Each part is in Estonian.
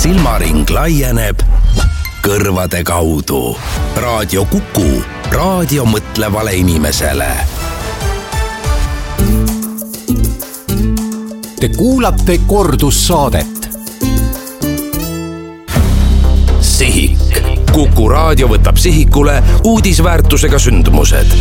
silmaring laieneb kõrvade kaudu. Raadio Kuku, raadio mõtlevale inimesele. Te kuulate kordussaadet. Sihik. Kuku raadio võtab sihikule uudisväärtusega sündmused.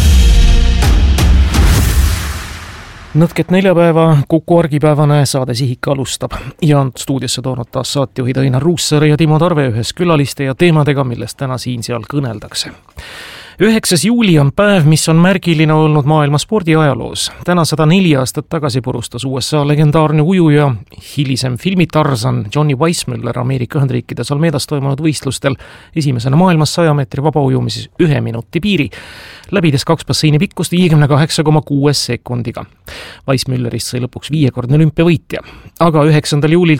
Nõtket neljapäeva, Kuku argipäevane saade Sihik alustab ja on stuudiosse toonud taas saatejuhid Ainar Ruussaare ja Timo Tarve ühes külaliste ja teemadega, millest täna siin-seal kõneldakse. 9. juuli on päev, mis on märgiline olnud maailma spordiajaloos. Täna 104 aastat tagasi purustas USA legendaarne ujuja, hilisem filmitarzan Johnny Weissmuller Ameerika Ühendriikides Almedas toimunud võistlustel esimesena maailmas 100 meetri vabaujumises 1 minuti piiri, läbides 2 basseini pikkust 58,6 sekundiga. Weissmüllerist sai lõpuks 5-kordne olümpiavõitja. Aga 9. juulil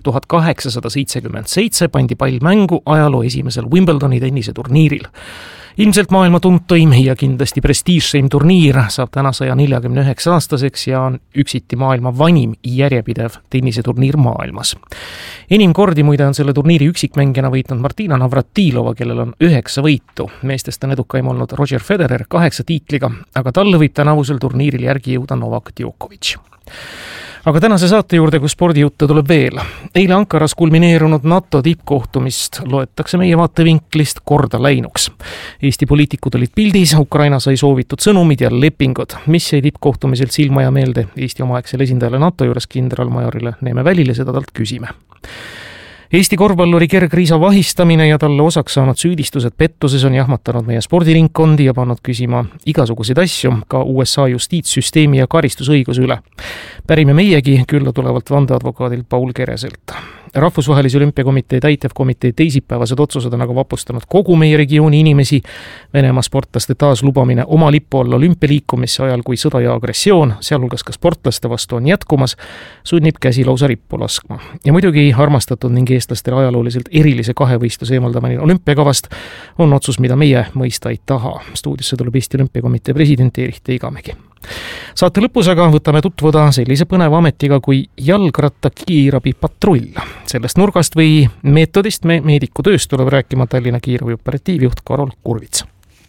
1877 pandi pall mängu ajaloo esimesel Wimbledoni tenniseturniiril. Ilmselt maailma tuntuim ja kindlasti prestiižseim turniir saab täna 149-aastaseks ja on üksiti maailma vanim järjepidev tenniseturniir maailmas. Enim kordi muide on selle turniiri üksikmängijana võitnud Martina Navratilova, kellel on 9 võitu. Meestest on edukaim olnud Roger Federer 8 tiitliga, aga talle võib tänavusel turniiril järgi jõuda Novak Djokovic. Aga tänase saate juurde, kus spordijutte tuleb veel. Eile Ankaras kulmineerunud NATO tippkohtumist loetakse meie vaatevinklist korda läinuks. Eesti poliitikud olid pildis, Ukraina sai soovitud sõnumid ja lepingud. Mis jäi tippkohtumiselt silma ja meelde Eesti omaaegsele esindajale NATO juures kindralmajorile Neeme Välile, seda talt küsime. Eesti korvpalluri Gerg Riisa vahistamine ja talle osaks saanud süüdistused pettuses on jahmatanud meie spordiringkondi ja pannud küsima igasuguseid asju, ka USA justiitssüsteemi ja karistusõiguse üle. Pärime meiegi külla tulevalt vandeadvokaadilt Paul Kereselt. Rahvusvahelise olümpiakomitee täitevkomitee teisipäevased otsused on aga vapustanud kogu meie regiooni inimesi. Venemaa sportlaste taas lubamine oma lipu alla olümpialiikumisse ajal, kui sõda ja agressioon, sealhulgas ka sportlaste vastu on jätkumas, sunnib käsi lausa rippu laskma. Ja muidugi armastatud ning eestlastele ajalooliselt erilise kahevõistluse eemaldamine olümpiakavast on otsus, mida meie mõista ei taha. Stuudiosse tuleb Eesti Olümpiakomitee president Erich Teigamägi. Saate lõpus aga võtame tutvuda sellise põneva ametiga kui jalgratta kiirabi patrull. Sellest nurgast või meetodist me meediku tööst tuleb rääkima Tallinna kiirabi operatiivjuht Karol Kurvits.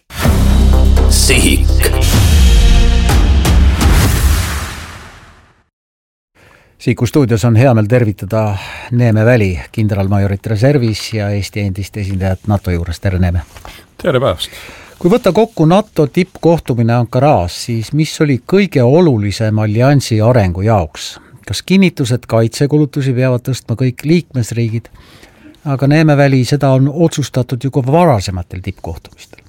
Sihik. Sihiku stuudios on hea meel tervitada Neeme Väli, kindralmajorit reservis ja Eesti endist esindajat NATO juures. Tere, Neeme! Tere päevast! Kui võtta kokku NATO tippkohtumine Ankaras, siis mis oli kõige olulisem alliansi arengu jaoks? Kas kinnitused kaitsekulutusi peavad tõstma kõik liikmesriigid? Aga Neeme Väli, seda on otsustatud ju ka varasematel tippkohtumistel.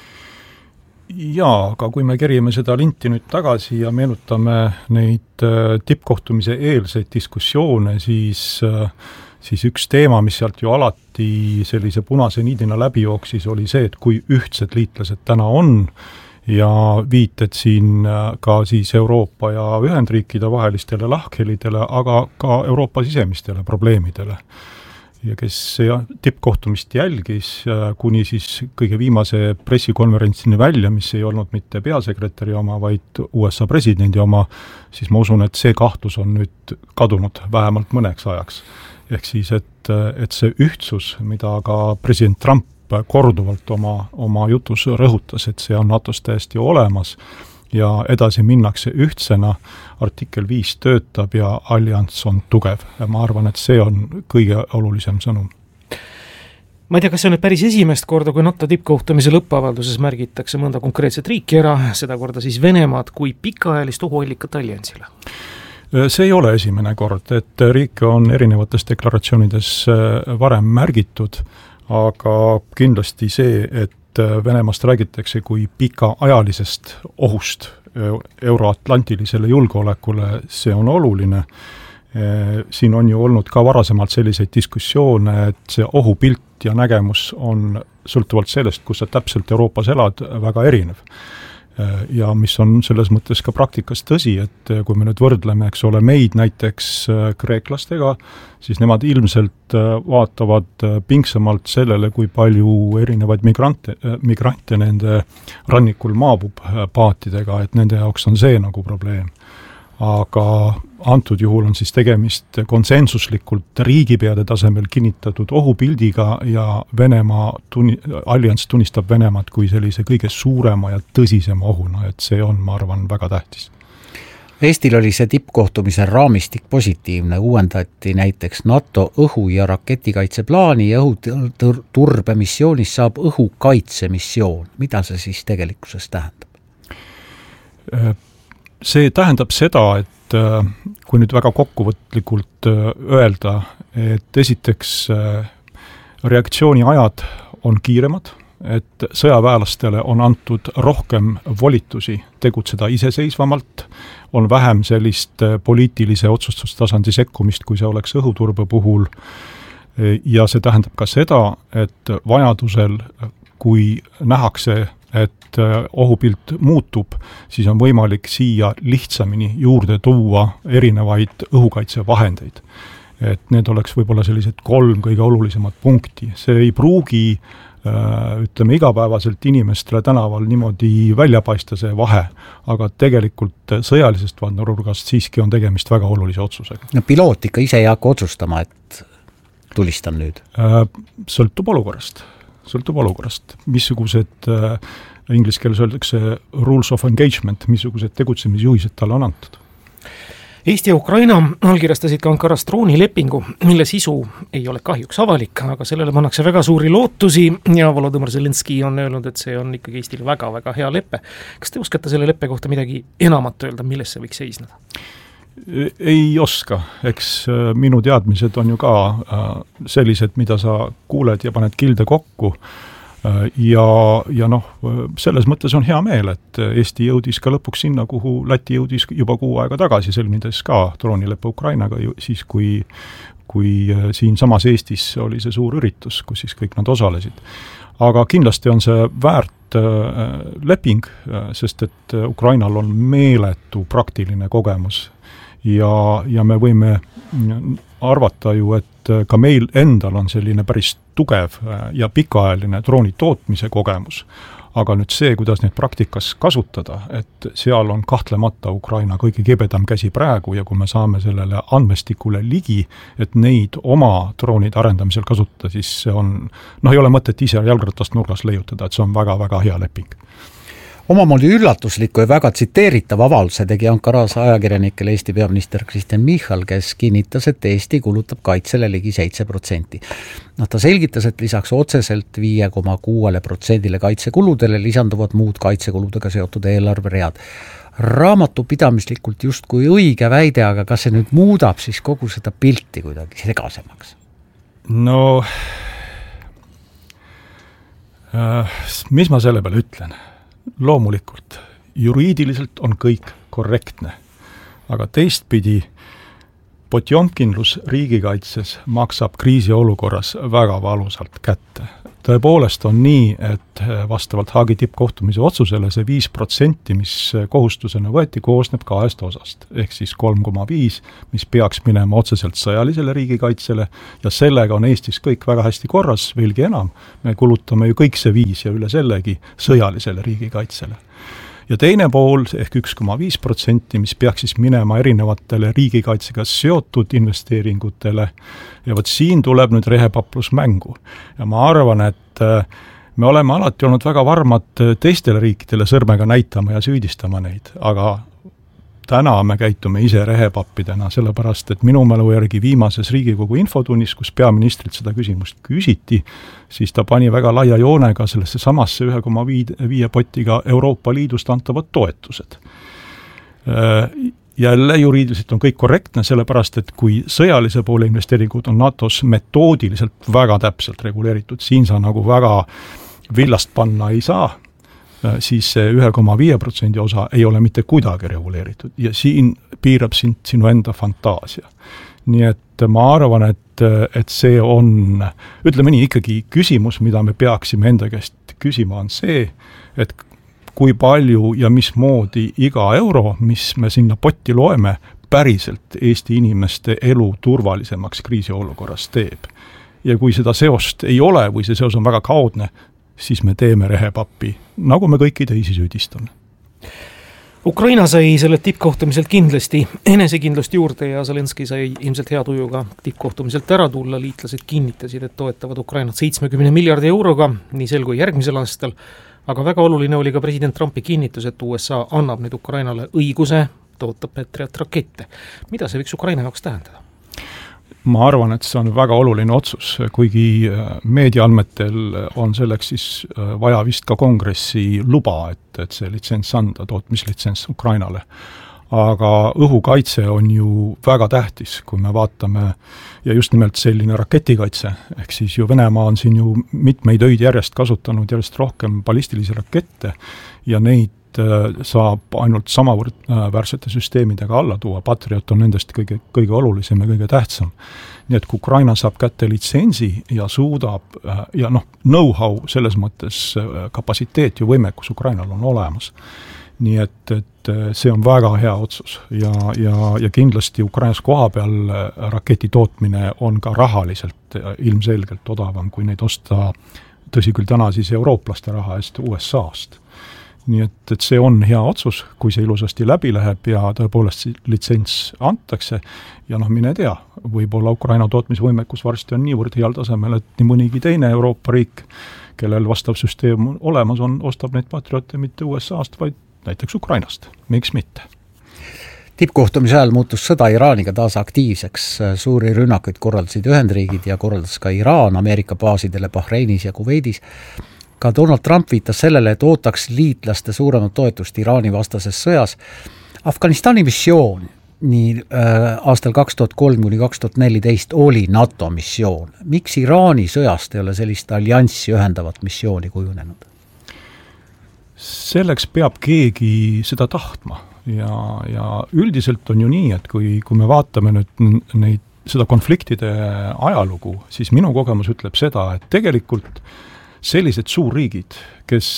Jaa, aga kui me kerime seda linti nüüd tagasi ja meenutame neid tippkohtumise eelseid diskussioone, siis üks teema, mis sealt ju alati sellise punase niidina läbi jooksis, oli see, et kui ühtsed liitlased täna on ja viited siin ka siis Euroopa ja Ühendriikide vahelistele lahkhelidele, aga ka Euroopa sisemistele probleemidele. Ja kes tippkohtumist jälgis kuni siis kõige viimase pressikonverentsini välja, mis ei olnud mitte peasekretäri oma, vaid USA presidendi oma, siis ma usun, et see kahtlus on nüüd kadunud vähemalt mõneks ajaks. Ehk siis, et see ühtsus, mida ka president Trump korduvalt oma jutus rõhutas, et see on NATOs täiesti olemas ja edasi minnakse ühtsena, artikkel 5 töötab ja allianss on tugev. Ja ma arvan, et see on kõige olulisem sõnum. Ma ei tea, kas see on nüüd päris esimest korda, kui NATO tippkohtumise lõppavalduses märgitakse mõnda konkreetset riiki ära, seda korda siis Venemaad kui pikaajalist ohuallikat alliansile? See ei ole esimene kord, et riike on erinevates deklaratsioonides varem märgitud, aga kindlasti see, et Venemaast räägitakse kui pikaajalisest ohust euroatlantilisele julgeolekule, see on oluline. Siin on ju olnud ka varasemalt selliseid diskussioone, et see ohupilt ja nägemus on sõltuvalt sellest, kus sa täpselt Euroopas elad, väga erinev. Ja mis on selles mõttes ka praktikas tõsi, et kui me nüüd võrdleme, eks ole, meid näiteks kreeklastega, siis nemad ilmselt vaatavad pingsamalt sellele, kui palju erinevaid migrante nende rannikul maabub paatidega, et nende jaoks on see nagu probleem. aga antud juhul on siis tegemist konsensuslikult riigipeade tasemel kinnitatud ohupildiga ja Venemaa allianss tunnistab Venemaad kui sellise kõige suurema ja tõsisema ohuna, et see on, ma arvan, väga tähtis. Eestil oli see tippkohtumise raamistik positiivne, uuendati näiteks NATO õhu- ja raketikaitseplaani ja õhuturbemissioonist saab õhukaitsemissioon. Mida see siis tegelikkuses tähendab? See tähendab seda, et kui nüüd väga kokkuvõtlikult öelda, et esiteks reaktsiooniajad on kiiremad, et sõjaväelastele on antud rohkem volitusi tegutseda iseseisvamalt, on vähem sellist poliitilise otsustustasandi sekkumist, kui see oleks õhuturbe puhul, ja see tähendab ka seda, et vajadusel, kui nähakse, et ohupilt muutub, siis on võimalik siia lihtsamini juurde tuua erinevaid õhukaitsevahendeid. Et need oleks võib-olla sellised 3 kõige olulisemat punkti. See ei pruugi ütleme igapäevaselt inimestele tänaval niimoodi välja paista see vahe, aga tegelikult sõjalisest vaatenurgast siiski on tegemist väga olulise otsusega. No piloot ikka ise ei hakka otsustama, et tulistan nüüd? Sõltub olukorrast. Missugused inglise keeles öeldakse rules of engagement, missugused tegutsemisjuhised talle on antud. Eesti ja Ukraina allkirjastasid ka Ankaras droonilepingu, mille sisu ei ole kahjuks avalik, aga sellele pannakse väga suuri lootusi ja Volodõmõr Zelenskõi on öelnud, et see on ikkagi Eestile väga-väga hea leppe. Kas te oskate selle leppe kohta midagi enamat öelda, milles see võiks seisneda? Ei oska, eks minu teadmised on ju ka sellised, mida sa kuuled ja paned kilde kokku. Ja noh, selles mõttes on hea meel, et Eesti jõudis ka lõpuks sinna, kuhu Läti jõudis juba 6 aega tagasi, sõlmides ka droonileppe Ukrainaga siis, kui siin samas Eestis oli see suur üritus, kus siis kõik nad osalesid. Aga kindlasti on see väärt leping, sest et Ukrainal on meeletu praktiline kogemus ja me võime arvata ju, et ka meil endal on selline päris tugev ja pikaajaline drooni tootmise kogemus. Aga nüüd see, kuidas neid praktikas kasutada, et seal on kahtlemata Ukraina kõige kibedam käsi praegu ja kui me saame sellele andmestikule ligi, et neid oma droonide arendamisel kasutada, siis see on, ei ole mõtet ise jalgratast nurgas leiutada, et see on väga-väga hea leping. Omamoodi üllatusliku ja väga tsiteeritav avalduse tegi Ankaras ajakirjanikele Eesti peaminister Kristen Michal, kes kinnitas, et Eesti kulutab kaitsele ligi 7%. Ta selgitas, et lisaks otseselt 5,6% kaitsekuludele lisanduvad muud kaitsekuludega seotud eelarveread. Raamatupidamislikult justkui õige väide, aga kas see nüüd muudab siis kogu seda pilti kuidagi segasemaks? Mis ma selle peale ütlen? Loomulikult, juriidiliselt on kõik korrektne, aga teistpidi potjomkinlus riigikaitses maksab kriisiolukorras väga valusalt kätte. Tõepoolest on nii, et vastavalt Haagi tippkohtumise otsusele see 5%, mis kohustusena võeti, koosneb 2 osast, ehk siis 3,5, mis peaks minema otseselt sõjalisele riigikaitsele ja sellega on Eestis kõik väga hästi korras, veelgi enam. Me kulutame ju kõik see 5 ja üle sellegi sõjalisele riigikaitsele. Ja teine pool, ehk 1,5%, mis peaks siis minema erinevatele riigikaitsega seotud investeeringutele. Ja võt siin tuleb nüüd rehepaplus mängu. Ja ma arvan, et me oleme alati olnud väga varmad teistele riikidele sõrmega näitama ja süüdistama neid, aga täna me käitume ise rehepappidena, sellepärast, et minu mälu järgi viimases Riigikogu infotunnis, kus peaministrit seda küsimust küsiti, siis ta pani väga laia joonega sellesse samasse 1,5 potiga Euroopa Liidust antavad toetused. Jälle juriidiliselt on kõik korrektne, sellepärast, et kui sõjalise poole investeeringud on NATOs metoodiliselt väga täpselt reguleeritud, siin sa nagu väga villast panna ei saa, siis see 1,5% osa ei ole mitte kuidagi reguleeritud ja siin piirab sinu enda fantaasia. Nii et ma arvan, et see on, ütleme nii, ikkagi küsimus, mida me peaksime enda käest küsima, on see, et kui palju ja mismoodi iga euro, mis me sinna potti loeme, päriselt Eesti inimeste elu turvalisemaks kriisiolukorras teeb. Ja kui seda seost ei ole või see seos on väga kaudne, siis me teeme rehepappi, nagu me kõiki teisi süüdistame. Ukraina sai sellelt tippkohtumiselt kindlasti enesekindlust juurde ja Zelenskõi sai ilmselt hea tujuga tippkohtumiselt ära tulla. Liitlased kinnitasid, et toetavad Ukrainat 70 miljardi euroga nii sel kui järgmisel aastal, aga väga oluline oli ka president Trumpi kinnitus, et USA annab nüüd Ukrainale õiguse toota Patriot rakette. Mida see võiks Ukraina jaoks tähendada? Ma arvan, et see on väga oluline otsus, kuigi meediaandmetel on selleks siis vaja vist ka kongressi luba, et see litsents anda, tootmislitsents Ukrainale. Aga õhukaitse on ju väga tähtis, kui me vaatame, ja just nimelt selline raketikaitse, ehk siis ju Venemaa on siin ju mitmeid öid järjest kasutanud järjest rohkem ballistilisi rakette ja neid saab ainult samavõrdsete süsteemidega alla tuua. Patriot on nendest kõige olulisem ja kõige tähtsam. Nii et kui Ukraina saab kätte litsentsi ja suudab, ja know-how selles mõttes kapatsiteet ja võimekus Ukrainal on olemas. Nii et see on väga hea otsus ja kindlasti Ukrainas koha peal raketi tootmine on ka rahaliselt ilmselgelt odavam, kui neid osta, tõsi küll täna siis eurooplaste raha eest USA-st. Nii et see on hea otsus, kui see ilusasti läbi läheb ja tõepoolest litsents antakse ja mine tea, võib-olla Ukraina tootmisvõimekus varsti on niivõrd heal tasemel, et nii mõnigi teine Euroopa riik, kellel vastav süsteem olemas on, ostab neid patriote mitte USA-st, vaid näiteks Ukrainast. Miks mitte? Tippkohtumise ajal muutus sõda Iraaniga taas aktiivseks. Suuri rünnakuid korraldasid Ühendriigid ja korraldas ka Iraan Ameerika baasidele Bahreinis ja Kuveidis. Ka Donald Trump viitas sellele, et ootaks liitlaste suuremat toetust Iraani vastases sõjas. Afganistani missioon nii aastal 2003–2014 oli NATO missioon. Miks Iraani sõjast ei ole sellist allianssi ühendavat missiooni kujunenud? Selleks peab keegi seda tahtma ja üldiselt on ju nii, et kui me vaatame nüüd seda konfliktide ajalugu, siis minu kogemus ütleb seda, et tegelikult sellised suurriigid, kes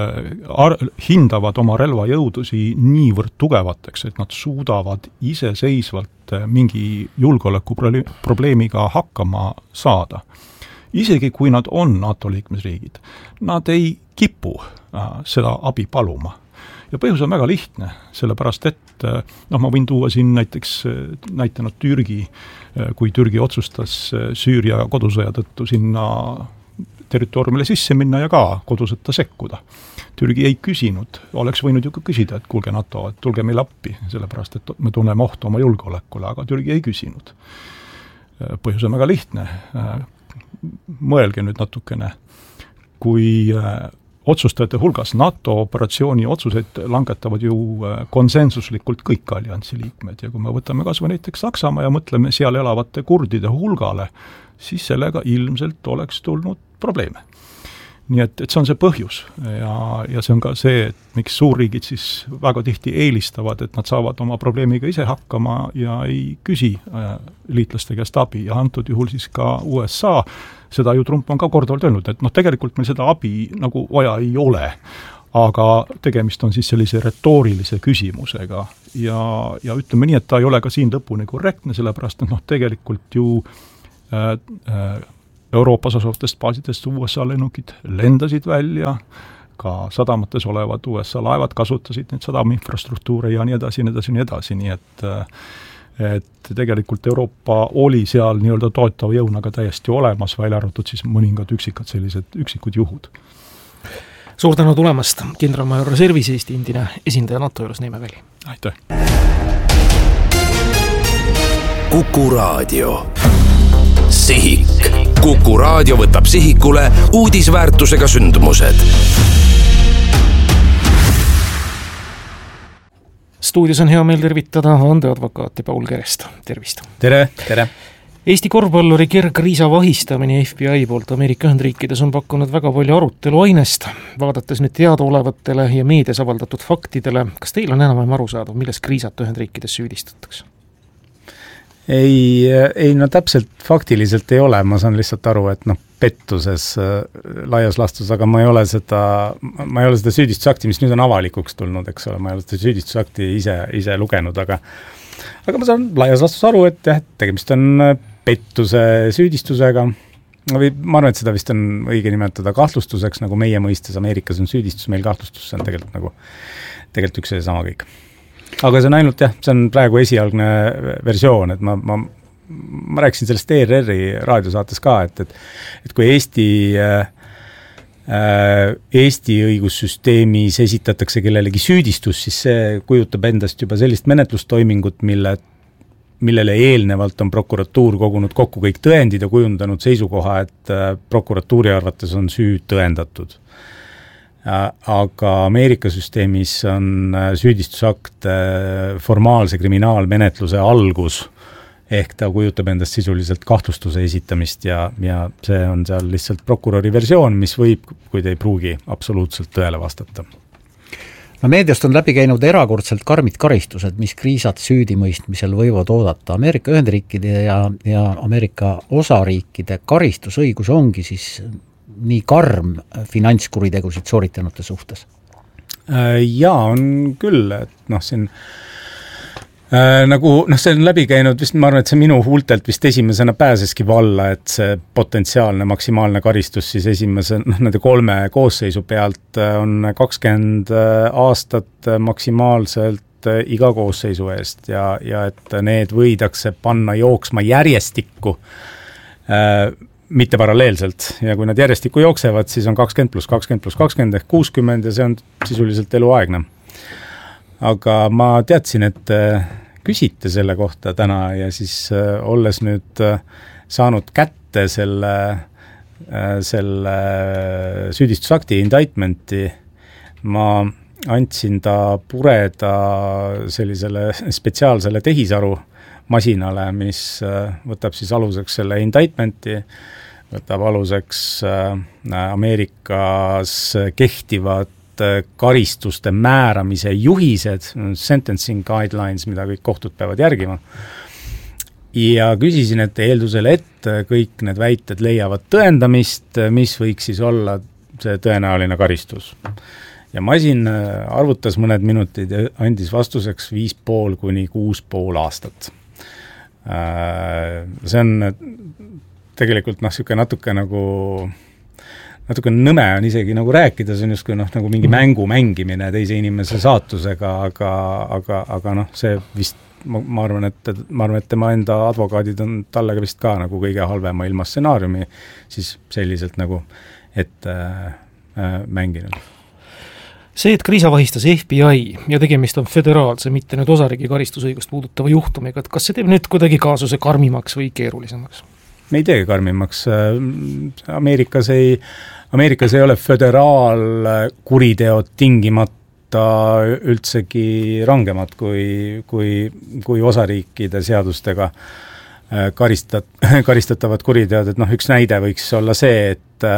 hindavad oma relvajõudusi niivõrd tugevateks, et nad suudavad iseseisvalt mingi julgeolekuprobleemiga hakkama saada. Isegi kui nad on NATO liikmesriigid, nad ei kipu seda abi paluma. Ja põhjus on väga lihtne, sellepärast et ma võin tuua siin näiteks näitanud Türgi, kui Türgi otsustas Süüria kodusõja tõttu sinna territooriumile sisse minna ja ka kodusõtta sekkuda. Türgi ei küsinud, oleks võinud ju küsida, et kuulge NATO, et tulge meil appi, sellepärast et me tunneme ohtu oma julgeolekule, aga Türgi ei küsinud. Põhjus on väga lihtne. Mõelge nüüd natukene, kui otsustajate hulgas NATO operatsiooni otsuseid langetavad ju konsensuslikult kõik alliansi liikmed ja kui me võtame kas või näiteks Saksamaa ja mõtleme seal elavate kurdide hulgale, siis sellega ilmselt oleks tulnud probleeme. Nii et see on see põhjus ja see on ka see, et miks suurriigid siis väga tihti eelistavad, et nad saavad oma probleemiga ise hakkama ja ei küsi liitlaste käest abi ja antud juhul siis ka USA, seda ju Trump on ka korduvalt öelnud, et tegelikult meil seda abi nagu vaja ei ole, aga tegemist on siis sellise retoorilise küsimusega ja ütleme nii, et ta ei ole ka siin lõpuni korrektne, sellepärast et tegelikult ju Euroopas asuvatest baasidest USA lennukid lendasid välja, ka sadamates olevad USA laevad kasutasid neid sadamainfrastruktuure ja nii edasi, nii et tegelikult Euroopa oli seal nii-öelda toetav jõuna ka täiesti olemas, välja arvatud siis mõningad üksikud juhud. Suur tänu tulemast, kindralmajor reservis Eesti endine esindaja NATO juures Neeme Väli. Aitäh! Kuku Raadio. Sihik. Kuku Raadio võtab sihikule uudisväärtusega sündmused. Stuudios on hea meel tervitada vandeadvokaati Paul Kerest. Tervist! Tere, tere! Eesti korvpalluri Gerg Riisa vahistamine FBI poolt Ameerika Ühendriikides on pakkunud väga palju arutelu ainest. Vaadates nüüd teadaolevatele ja meedias avaldatud faktidele, kas teil on enam arusaadav, milles Riisat Ühendriikides süüdistatakse? Ei, täpselt faktiliselt ei ole, ma saan lihtsalt aru, et pettuses laias lastus, aga ma ei ole seda süüdistusakti, mis nüüd on avalikuks tulnud, eks ole, ma ei ole seda süüdistusakti ise lugenud, aga ma saan laias lastus aru, et tegemist on pettuse süüdistusega ma arvan, et seda vist on õige nimetada kahtlustuseks, nagu meie mõistes Ameerikas on süüdistus, meil kahtlustus, see on tegelikult üks ja sama kõik. Aga see on ainult see on praegu esialgne versioon, et ma rääkisin sellest ERR-i raadiosaates ka, et kui Eesti õigussüsteemis esitatakse kellelegi süüdistus, siis see kujutab endast juba sellist menetlustoimingut, millele eelnevalt on prokuratuur kogunud kokku kõik tõendid ja kujundanud seisukoha, et prokuratuuri arvates on süü tõendatud. Aga Ameerika süsteemis on süüdistusakt formaalse kriminaalmenetluse algus, ehk ta kujutab endast sisuliselt kahtlustuse esitamist ja see on seal lihtsalt prokuröri versioon, mis võib, kuid ei pruugi absoluutselt tõele vastata. No meediast on läbi käinud erakordselt karmid karistused, mis kriisad süüdimõistmisel võivad oodata. Ameerika Ühendriikide ja Ameerika osariikide karistusõigus ongi siis nii karm finantskuritegusid sooritanute suhtes? Jaa, on küll, et siin see on läbi käinud, vist ma arvan, et see minu huultelt vist esimesena pääseski valla, et see potentsiaalne maksimaalne karistus siis nende 3 koosseisu pealt on 20 aastat maksimaalselt iga koosseisu eest ja et need võidakse panna jooksma järjestikku, mitte paralleelselt, ja kui nad järjestikku jooksevad, siis on 20 + 20 + 20 ehk 60 ja see on sisuliselt eluaegne. Aga ma teadsin, et küsite selle kohta täna ja siis olles nüüd saanud kätte selle süüdistusakti indictmenti, ma andsin ta pureda sellisele spetsiaalsele tehisaru masinale, mis võtab siis aluseks selle indictmenti, võtab aluseks Ameerikas kehtivad karistuste määramise juhised, sentencing guidelines, mida kõik kohtud peavad järgima. Ja küsisin, et eeldusel, et kõik need väited leiavad tõendamist, mis võiks siis olla see tõenäoline karistus. Ja masin arvutas mõned minutid ja andis vastuseks 5,5 kuni 6,5 aastat. See on tegelikult siuke natuke nõme on isegi nagu rääkida, see on justkui nagu mingi mängu mängimine teise inimese saatusega, aga see vist, ma arvan, et tema enda advokaadid on talle vist ka nagu kõige halvema ilma stsenaariumi siis selliselt nagu ette mänginud. See, et Kriisa vahistas FBI ja tegemist on föderaalse, mitte nüüd osariigi karistusõigust puudutava juhtumiga, et kas see teeb nüüd kuidagi kaasuse karmimaks või keerulisemaks? Me ei tee karmimaks. Ameerikas ei ole föderaalkuriteod tingimata üldsegi rangemad kui osariikide seadustega karistatavad kuriteod, et üks näide võiks olla see,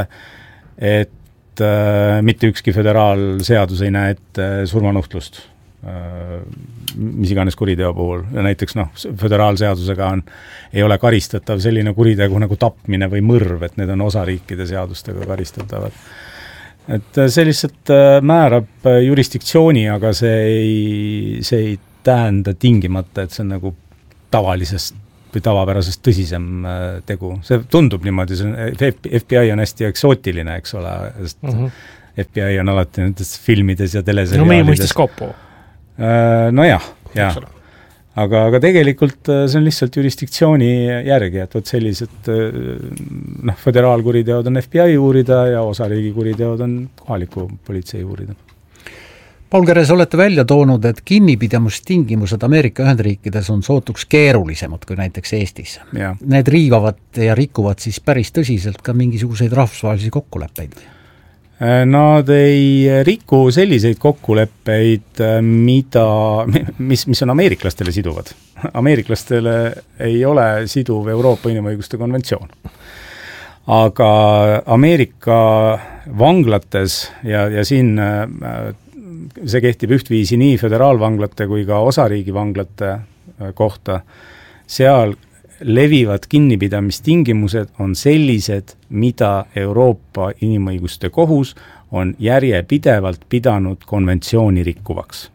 et mitte ükski föderaalseadus ei näe ette surmanuhtlust, mis iganes kuriteo puhul. Ja näiteks föderaalseadusega ei ole karistatav selline kuritegu nagu tapmine või mõrv, et need on osariikide seadustega karistatavad. Et see lihtsalt määrab jurisdiktsiooni, aga see ei tähenda tingimata, et see on nagu tavalisest või tavapärasest tõsisem tegu. See tundub niimoodi, FBI on hästi eksootiline, eks ole, sest FBI on alati nendes filmides ja teleseriaalides. Meie mõistes kapo. Nojah, aga tegelikult see on lihtsalt jurisdiktsiooni järgi, et võt sellised föderaalkuriteod on FBI uurida ja osariigi kuriteod on kohaliku politsei uurida. Paul Keres, olete välja toonud, et kinnipidamustingimused Ameerika Ühendriikides on sootuks keerulisemad kui näiteks Eestis. Ja. Need riivavad ja rikuvad siis päris tõsiselt ka mingisuguseid rahvusvahelisi kokkuleppeid. Nad ei riku selliseid kokkuleppeid, mis on ameeriklastele siduvad. Ameeriklastele ei ole siduv Euroopa inimõiguste konventsioon. Aga Ameerika vanglates ja siin see kehtib ühtviisi nii föderaalvanglate kui ka osariigi vanglate kohta, seal levivad kinnipidamistingimused on sellised, mida Euroopa inimõiguste kohus on järjepidevalt pidanud konventsiooni rikkuvaks.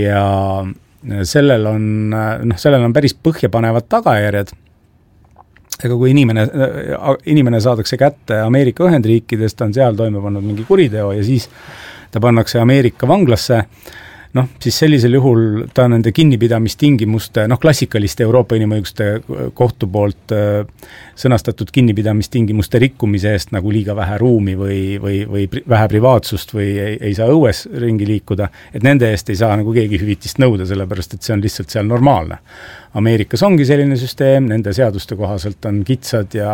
Ja sellel on päris põhjapanevad tagajärjed, ega kui inimene saadakse kätte Ameerika Ühendriikidest, ta on seal toime pannud mingi kuriteo ja siis ta pannakse Ameerika vanglasse, siis sellisel juhul ta nende kinnipidamistingimuste, klassikaliste Euroopa Inimõiguste kohtu poolt sõnastatud kinnipidamistingimuste rikkumise eest nagu liiga vähe ruumi või vähe privaatsust või ei saa õues ringi liikuda, et nende eest ei saa nagu keegi hüvitist nõuda, sellepärast et see on lihtsalt seal normaalne. Ameerikas ongi selline süsteem, nende seaduste kohaselt on kitsad ja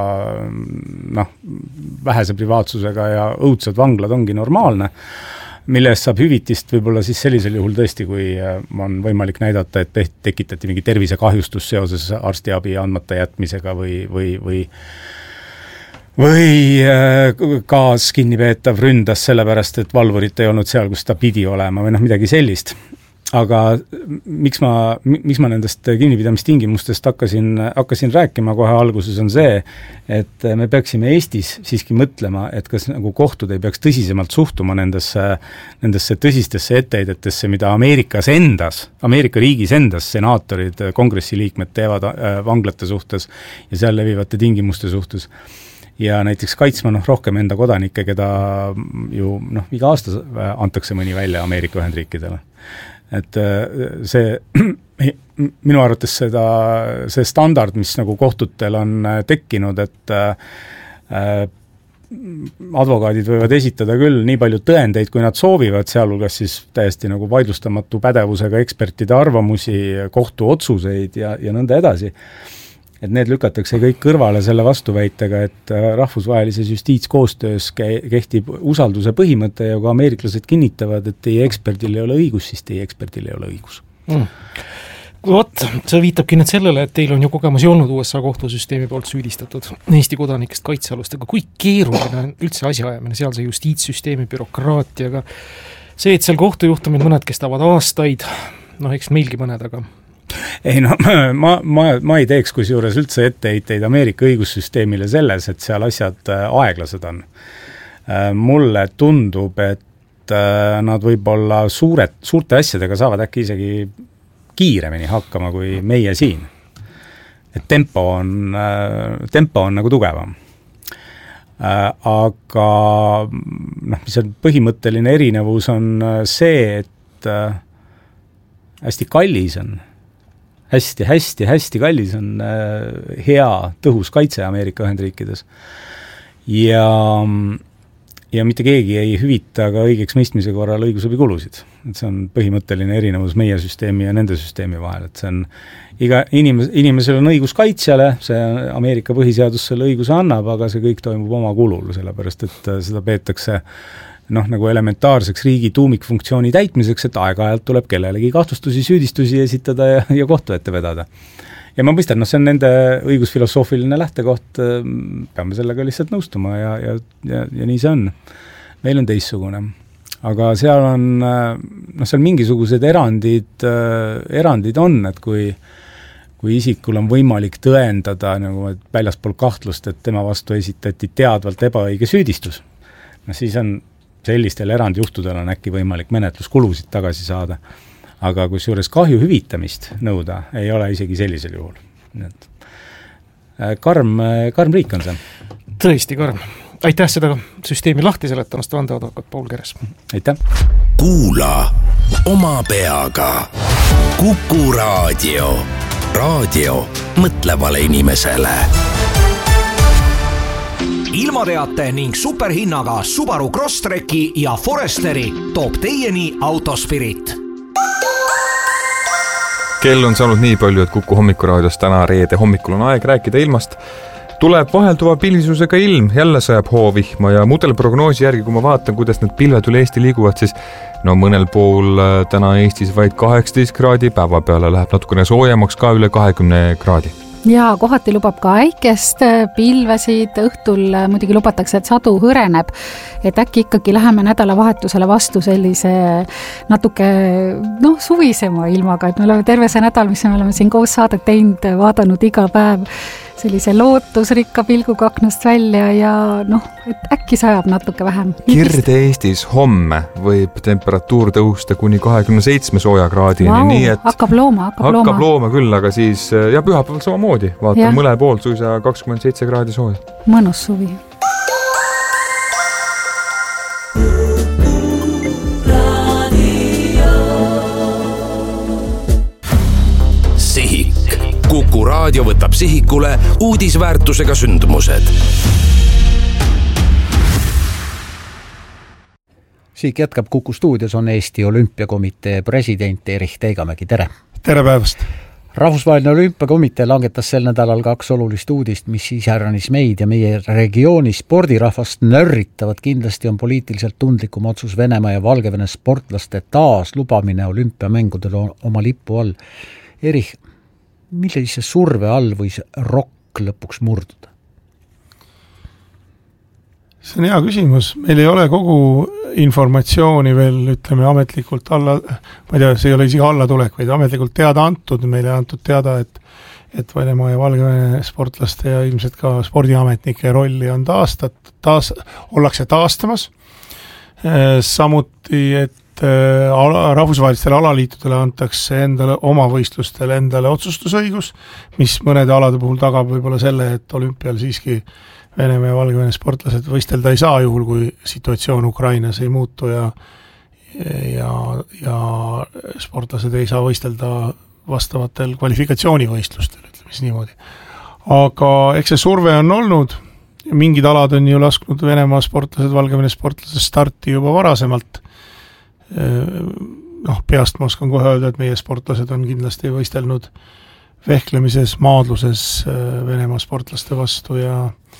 vähese privaatsusega ja õudsad vanglad ongi normaalne, mille eest saab hüvitist võib-olla siis sellisel juhul tõesti, kui on võimalik näidata, et tekitati mingi tervisekahjustus seoses arstiabi andmata jätmisega või kaaskinnipeetav ründas sellepärast, et valvurit ei olnud seal, kus ta pidi olema või midagi sellist. Aga miks ma nendest kinnipidamistingimustest hakkasin rääkima kohe alguses on see, et me peaksime Eestis siiski mõtlema, et kas nagu kohtud ei peaks tõsisemalt suhtuma nendesse tõsistesse etteheidetesse, mida Ameerika riigis endas senaatorid, kongressiliikmed teevad vanglate suhtes ja seal levivate tingimuste suhtes. Ja näiteks kaitsma rohkem enda kodanikke, keda ju iga aasta antakse mõni välja Ameerika Ühendriikidele. Et see minu arvates see standard, mis nagu kohtutel on tekkinud, et advokaadid võivad esitada küll nii palju tõendeid, kui nad soovivad, sealhulgas siis täiesti nagu vaidlustamatu pädevusega ekspertide arvamusi, kohtuotsuseid ja nõnda edasi. Et need lükatakse kõik kõrvale selle vastuväitega, et rahvusvahelises justiitskoostöös kehtib usalduse põhimõte ja kui ameeriklased kinnitavad, et teie eksperdil ei ole õigus, siis teie eksperdil ei ole õigus. Vot, see viitabki nüüd sellele, et teil on ju kogemusi olnud USA kohtusüsteemi poolt süüdistatud Eesti kodanikest kaitsealustega. Kui keeruline on üldse asjaajamine sealse justiitssüsteemi bürokraatiaga? See, et seal kohtujuhtumid mõned kestavad aastaid, eks meilgi mõned, aga ei ma ei teeks kusjuures üldse etteheiteid Ameerika õigussüsteemile selles, et seal asjad aeglased on. Mulle tundub, et nad võib-olla suurte asjadega saavad äkki isegi kiiremini hakkama kui meie siin. Et tempo on nagu tugevam. Aga mis on põhimõtteline erinevus on see, et hästi kallis on hästi kallis on hea tõhus kaitse Ameerika Ühendriikides ja mitte keegi ei hüvita ka õigeks mõistmise korral õigusabikulusid. Et see on põhimõtteline erinevus meie süsteemi ja nende süsteemi vahel, et see on iga inimesel on õigus kaitsjale, see Ameerika põhiseadus selle õiguse annab, aga see kõik toimub oma kulul, sellepärast et seda peetakse nagu elementaarseks riigi tuumikfunktsiooni täitmiseks, et aeg-ajalt tuleb kellelegi kahtlustusi, süüdistusi esitada ja kohtu ette vedada. Ja ma mõistan, see on nende õigusfilosoofiline lähtekoht, peame sellega lihtsalt nõustuma ja nii see on. Meil on teissugune. Aga seal on, seal mingisugused erandid on, et kui isikul on võimalik tõendada nagu väljaspool kahtlust, et tema vastu esitati teadvalt ebaõige süüdistus, siis on sellistel erandjuhtudel on äkki võimalik menetluskulusid tagasi saada. Aga kusjuures kahju hüvitamist nõuda ei ole isegi sellisel juhul. Karm riik on see. Tõesti karm. Aitäh seda süsteemi lahti seletamast, vandeadvokaat Paul Keres. Aitäh. Kuula oma peaga. Kuku Raadio. Raadio mõtlevale inimesele. Ilmateate ning superhinnaga Subaru Crosstreki ja Foresteri toob teieni Autospirit. Kell on saanud nii palju, et Kuku hommikuraadios täna reede hommikul on aeg rääkida ilmast. Tuleb vahelduva pilvisusega ilm, jälle sajab hoovihma ja mudelprognoosi järgi, kui ma vaatan, kuidas need pilved üle Eesti liiguvad, siis mõnel pool täna Eestis vaid 18 kraadi, päeva peale läheb natukene soojemaks ka üle 20 kraadi. Ja kohati lubab ka äikest pilvesid, õhtul muidugi lubatakse, et sadu hõreneb, et äkki ikkagi läheme nädalavahetusele vastu sellise natuke suvisema ilmaga, et me oleme terve see nädal, mis me oleme siin koos saadet teinud, vaadanud iga päev sellise lootusrikka pilguga aknast välja ja et äkki sajab natuke vähem. Kirde-Eestis homme võib temperatuur tõusta kuni 27 soojakraadini, nii et hakkab looma küll, aga siis ja pühapäeval samamoodi, vaatan mõle poolt suisa 27 kraadi sooja. Mõnus suvi. Kuku raadio võtab sihikule uudisväärtusega sündmused. Sihik jätkab Kuku stuudios on Eesti Olümpiakomitee president Erich Teigamägi, tere! Tere päevast! Rahvusvaheline Olümpiakomitee langetas sel nädalal 2 olulist uudist, mis isäranis meid ja meie regiooni spordirahvast nörritavad. Kindlasti on poliitiliselt tundlikum otsus Venemaa ja Valgevene sportlaste taas lubamine olümpiamängudel oma lipu all. Erich, millise surve all võis ROK lõpuks murduda? See on hea küsimus. Meil ei ole kogu informatsiooni veel, ütleme, ametlikult alla, ma ei tea, see ei ole isegi allatulek, vaid ametlikult teada antud. Meile antud teada, et Venemaa ja Valgevene sportlaste ja ilmselt ka spordiametnike rolli on ollakse taastamas. Samuti, et rahvusvahelistele alaliitudele antakse endale oma võistlustele endale otsustusõigus, mis mõnede alade puhul tagab võib-olla selle, et olümpial siiski Venemaa ja Valgevene sportlased võistelda ei saa juhul, kui situatsioon Ukrainas ei muutu ja sportlased ei saa võistelda vastavatel kvalifikatsioonivõistlustel, ütleme siis niimoodi. Aga eks see surve on olnud, mingid alad on ju lasknud Venemaa sportlased, Valgevene sportlased starti juba varasemalt. Peast ma oskan kohe öelda, et meie sportlased on kindlasti võistelnud vehklemises, maadluses Venemaa sportlaste vastu ja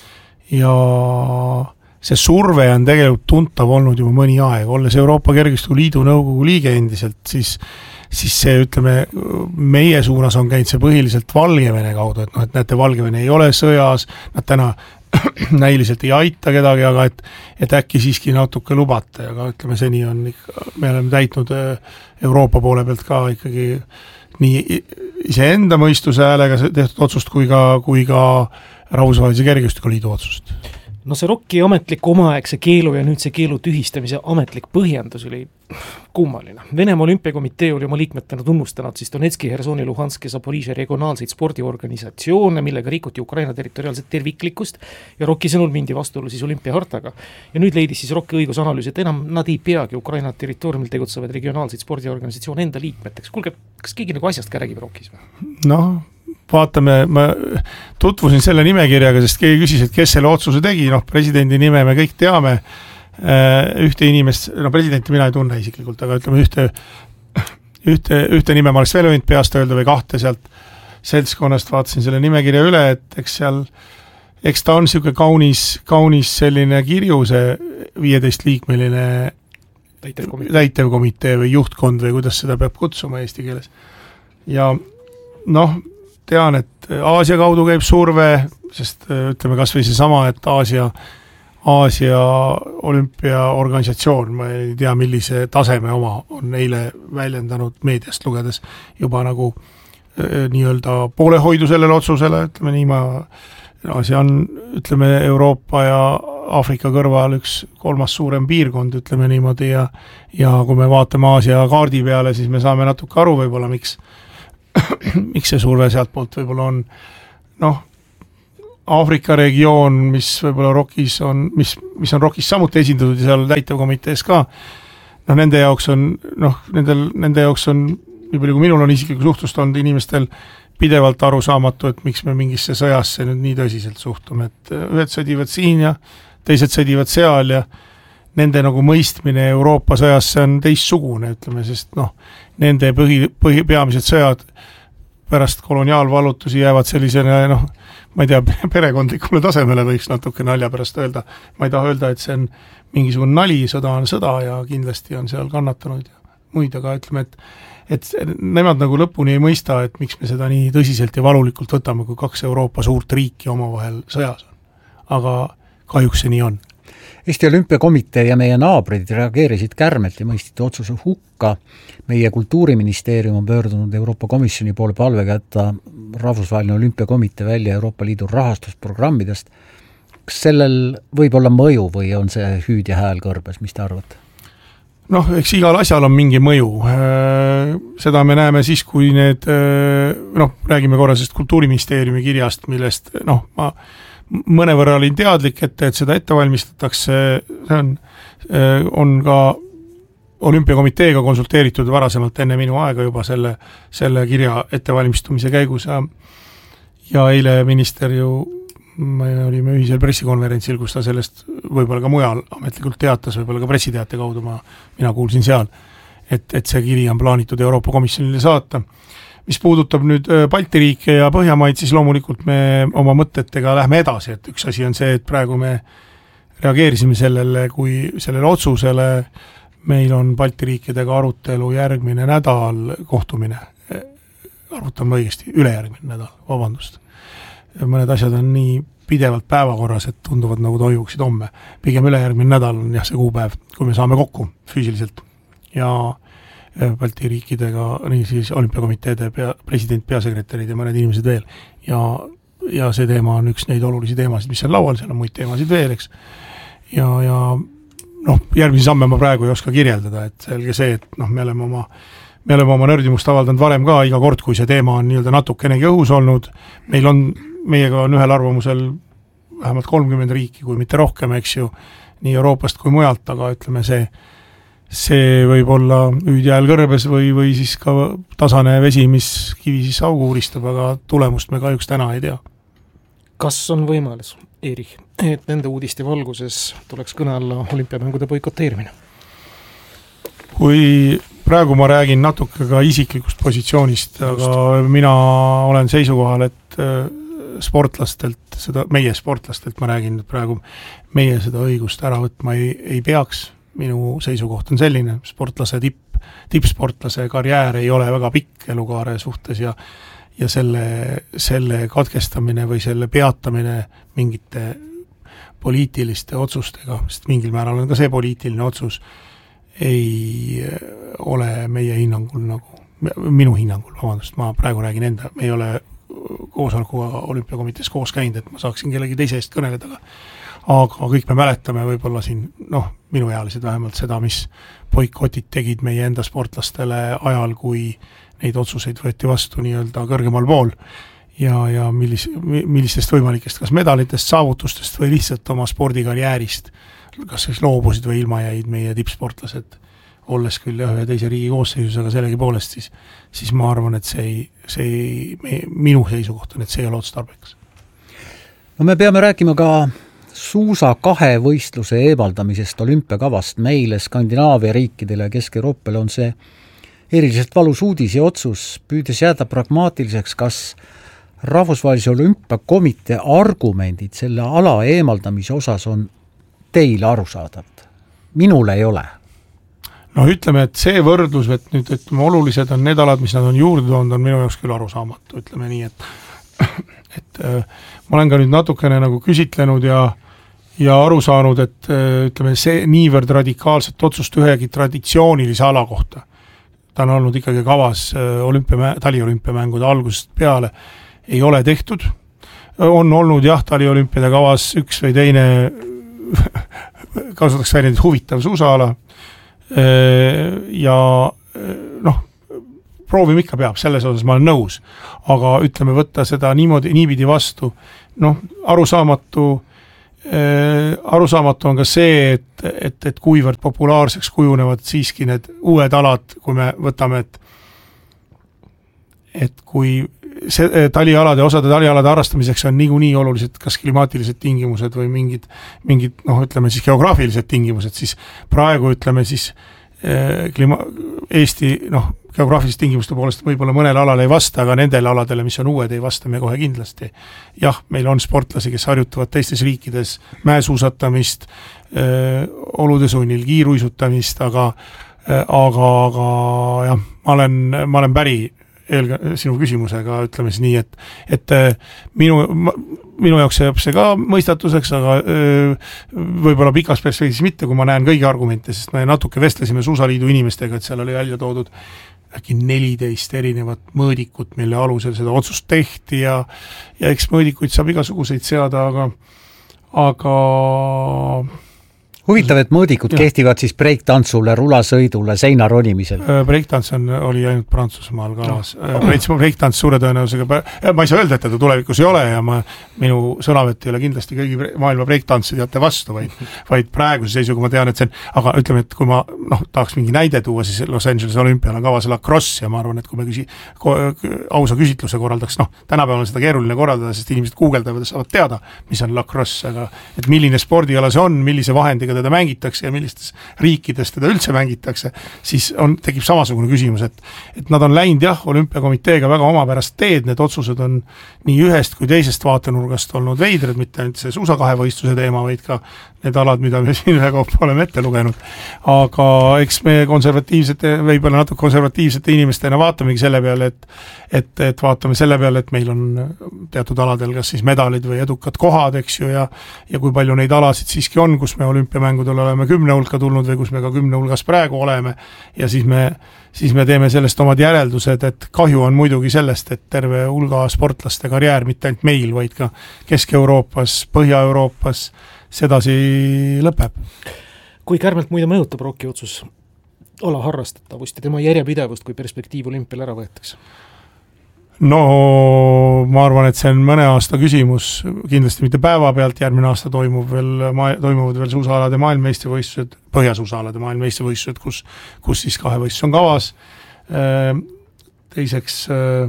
see surve on tegelikult tuntav olnud juba mõni aeg. Olles Euroopa Kergejõustikuliidu nõukogu liige endiselt, siis see, ütleme, meie suunas on käinud see põhiliselt Valgevene kaudu, et näete, Valgevene ei ole sõjas, nad täna näiliselt ei aita kedagi, aga et äkki siiski natuke lubate, aga ütleme, seni on me oleme täitnud Euroopa poole pealt ka ikkagi nii iseenda mõistuse häälega tehtud otsust kui ka Rahvusvahelise Kergejõustikuliidu otsust. No see ROK-i ametlik omaaegse keelu ja nüüd see keelu tühistamise ametlik põhjendus oli kummaline. Venemaa Olümpiakomitee oli oma liikmetena tunnustanud siis Donetski, Hersoni, Luhanski ja Zaporižžja regionaalseid spordiorganisatsioone, millega rikuti Ukraina territoriaalset terviklikkust ja ROK-i sõnul mindi vastuolu siis olümpiahartaga. Ja nüüd leidis siis ROK-i õigusanalüüs, et enam nad ei peagi Ukraina territooriumil tegutsevaid regionaalseid spordiorganisatsioone enda liikmeteks. Kuulge, kas keegi nagu asjast ka räägib ROK-is või? Vaatame, ma tutvusin selle nimekirjaga, sest keegi küsis, et kes selle otsuse tegi, presidendi nime me kõik teame, ühte inimest, presidenti mina ei tunne isiklikult, aga ütleme ühte nime ma oleks veel võinud peast öelda või 2 sealt seltskonnast, vaatasin selle nimekirja üle, et eks ta on siuke kaunis selline kirjuse 15-liikmeline täitevkomitee või juhtkond või kuidas seda peab kutsuma eesti keeles. Ja tean, et Aasia kaudu käib surve, sest ütleme kas või see sama, et Aasia olümpiaorganisatsioon, ma ei tea, millise taseme oma on neile väljendanud meediast lugedes juba nagu nii-öelda poolehoidu sellele otsusele, ütleme nii, Aasia on, ütleme, Euroopa ja Aafrika kõrval üks 3. suurem piirkond, ütleme niimoodi, ja kui me vaatame Aasia kaardi peale, siis me saame natuke aru võib-olla, miks see surve sealt poolt võib-olla on, Aafrika regioon, mis võib-olla ROK-is on, mis on ROK-is samuti esindatud ja seal täitevkomitees ka, nende jaoks on, nii palju kui minul on isikliku suhtlust olnud inimestel pidevalt arusaamatu, et miks me mingisse sõjasse nüüd nii tõsiselt suhtume, et ühed sõdivad siin ja teised sõdivad seal ja nende nagu mõistmine Euroopa sõjasse on teistsugune, ütleme, sest nende peamised sõjad pärast koloniaalvallutusi jäävad sellisene, ma ei tea, perekondlikule tasemele võiks natuke nalja pärast öelda. Ma ei taha öelda, et see on mingisugune nali, sõda on sõda ja kindlasti on seal kannatanud ja muid, aga ütleme, et nemad nagu lõpuni ei mõista, et miks me seda nii tõsiselt ja valulikult võtame, kui 2 Euroopa suurt riiki omavahel sõjas on. Aga kahjuks see nii on. Eesti Olümpiakomitee ja meie naabrid reageerisid kärmelt ja mõistsid otsuse hukka. Meie Kultuuriministeerium on pöördunud Euroopa Komisjoni poole palvega jätta Rahvusvaheline Olümpiakomitee välja Euroopa Liidu rahastusprogrammidest. Kas sellel võib olla mõju või on see hüüd ja hääl kõrbes, mis te arvate? Noh, eks igal asjal on mingi mõju. Seda me näeme siis, kui need, räägime korra sellest Kultuuriministeeriumi kirjast, millest ma mõnevõrra olin teadlik, et seda ette valmistatakse, see on ka Olümpiakomiteega konsulteeritud varasemalt enne minu aega juba selle kirja ettevalmistumise käigus ja eile minister ju me olime ühisel pressikonverentsil, kus ta sellest võib-olla ka mujal ametlikult teatas, võib-olla ka pressiteate kaudu mina kuulsin seal, et see kiri on plaanitud Euroopa Komisjonile saata. Mis puudutab nüüd Balti riike ja Põhjamaid, siis loomulikult me oma mõtetega lähme edasi, et üks asi on see, et praegu me reageerisime sellele otsusele, meil on Balti riikidega arutelu järgmine nädal kohtumine, arutame õigesti, ülejärgmine nädal, vabandust. Mõned asjad on nii pidevalt päevakorras, et tunduvad nagu toimuksid homme. Pigem ülejärgmine nädal on see kuupäev, kui me saame kokku füüsiliselt ja Balti riikidega, nii siis olümpiakomiteede president, peasekretärid ja mõned inimesed veel. Ja see teema on üks neid olulisi teemasid, mis on laual, seal on muid teemasid veel, eks. Ja järgmisi samme ma praegu ei oska kirjeldada, et selge see, et me oleme oma nördimust avaldanud varem ka, iga kord, kui see teema on nii-öelda natukenegi õhus olnud, meiega on ühel arvamusel vähemalt 30 riiki, kui mitte rohkem, eks ju, nii Euroopast kui mujalt, aga ütleme see võib olla hüüdjääl kõrbes või siis ka tasane vesi, mis kivi siis augu uuristab, aga tulemust me kahjuks täna ei tea. Kas on võimalus, Erich, et nende uudiste valguses tuleks kõne alla olümpiamängude boikoteerimine? Kui praegu ma räägin natuke ka isiklikust positsioonist, aga mina olen seisukohal, et meie sportlastelt ma räägin praegu, meie seda õigust ära võtma ei peaks. Minu seisukoht on selline, tippsportlase karjäär ei ole väga pikk elukaare suhtes ja selle katkestamine või selle peatamine mingite poliitiliste otsustega, sest mingil määral on ka see poliitiline otsus, ei ole meie hinnangul minu hinnangul, vabandust, ma praegu räägin enda, me ei ole koosolekuga olümpiakomitees koos käinud, et ma saaksin kellegi teise eest kõneleda, aga kõik me mäletame võib-olla siin, minuealised vähemalt seda, mis boikotid tegid meie enda sportlastele ajal, kui neid otsuseid võeti vastu nii-öelda kõrgemal pool ja millistest võimalikest kas medalitest, saavutustest või lihtsalt oma spordikarjäärist, kas siis loobusid või ilma jäid meie tippsportlased, olles küll ühe ja teise riigi koosseisus, aga sellegi poolest siis ma arvan, et minu seisukoht on, et see ei ole otstarbekas. No me peame rääkima ka suusa kahevõistluse eemaldamisest olümpiakavast. Meile, Skandinaavia riikidele ja Kesk-Euroopale on see eriliselt valus uudis ja otsus, püüdes jääda pragmaatiliseks, kas Rahvusvahelise Olümpiakomitee argumendid selle ala eemaldamise osas on teile arusaadavad? Minule ei ole. Ütleme, et see võrdlus, et nüüd olulised on need alad, mis nad on juurde toonud, on minu jaoks küll arusaamatu, ütleme nii, et ma olen ka nüüd natukene nagu küsitlenud ja aru saanud, et ütleme, see niivõrd radikaalset otsust ühegi traditsioonilise ala kohta. Ta on olnud ikkagi kavas taliolümpiamängude algusest peale, ei ole tehtud. On olnud taliolümpiade kavas üks või teine kasutaks väljendit huvitav suusaala ja proovime ikka peab, selles osas ma olen nõus, aga ütleme võtta seda niipidi vastu, arusaamatu on ka see, et kuivõrd populaarseks kujunevad siiski need uued alad, kui me võtame, et kui osade talialade harrastamiseks on niikuinii olulised kas klimaatilised tingimused või mingid ütleme siis geograafilised tingimused, siis praegu ütleme siis Eesti geograafilised tingimuste poolest võib-olla mõnel alal ei vasta, aga nendele aladele, mis on uued, ei vasta me kohe kindlasti. Jah, meil on sportlasi, kes harjutavad teistes riikides mäesuusatamist, olude sunnil kiiruisutamist, aga jah, ma olen päri sinu küsimusega, ütleme siis nii, et minu jaoks jääb see ka mõistatuseks, aga võib-olla pikas perspektiivis mitte, kui ma näen kõigi argumente, sest me natuke vestlesime Suusaliidu inimestega, et seal oli välja toodud äkki 14 erinevat mõõdikut, mille alusel seda otsust tehti ja eks mõõdikuid saab igasuguseid seada, aga huvitav, et mõõdikud kehtivad siis breiktantsule, rulasõidule, seinaronimisel. Breiktants oli ainult Prantsusmaal kavas. Breiktants suure tõenäosusega, ma ei saa öelda, et teda tulevikus ei ole ja minu sõnavõtt ei ole kindlasti kõigi maailma breiktantsidjate vastu, vaid praeguse seisuga ma tean, et see on, aga ütleme, et kui ma tahaks mingi näide tuua, siis Los Angeles olümpial on kavas lacrosse ja ma arvan, et kui me ausa küsitluse korraldaks, tänapäeval on seda keeruline korraldada, sest inimesed guugeldavad ja saavad teada, mis on lacrosse, aga et milline spordiala see on, millise vahendiga teda mängitakse ja millistes riikides teda üldse mängitakse, siis tekib samasugune küsimus, et nad on läinud olümpiakomiteega väga omapärast teed, need otsused on nii ühest kui teisest vaatenurgast olnud veidrad, mitte ainult see suusakahevõistluse teema, vaid ka need alad, mida me siin ühekaupa oleme ette lugenud. Aga eks me võib-olla natuke konservatiivsete inimestena vaatamegi selle peale, et vaatame selle peale, et meil on teatud aladel kas siis medalid või edukad kohad, eks ju, ja kui palju neid alasid siiski on, kus me olümpiamängudel oleme 10 hulka tulnud või kus me ka 10 hulgas praegu oleme ja siis me teeme sellest omad järeldused, et kahju on muidugi sellest, et terve hulga sportlaste karjäär mitte ainult meil, vaid ka Kesk-Euroopas, Põhja-Euroopas sedasi lõpeb. Kui kärmelt muide mõjutab Rocki otsus ala harrastatavust ja tema järjepidevust, kui perspektiiv olümpial ära võetakse? No ma arvan, et see on mõne aasta küsimus, kindlasti mitte päeva pealt, järgmine aasta toimuvad veel suusaalade maailmameistrivõistlused, põhjasuusaalade maailmameistrivõistlused, kus siis kahevõistlus on kavas. Teiseks,